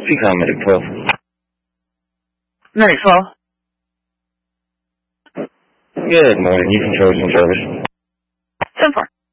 Recon Medic 12. Medic 12. Good morning. You control some service. 10-4.